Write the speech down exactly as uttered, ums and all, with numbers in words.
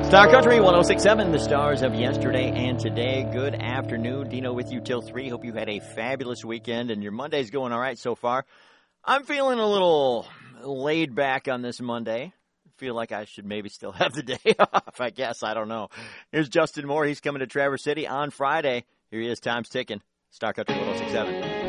Star Country one oh six point seven, the stars of yesterday and today. Good afternoon. Dino with you till three. Hope you had a fabulous weekend and your Monday's going all right so far. I'm feeling a little laid back on this Monday. Feel like I should maybe still have the day off, I guess. I don't know. Here's Justin Moore. He's coming to Traverse City on Friday. Here he is. Time's ticking. Star Country one oh six point seven.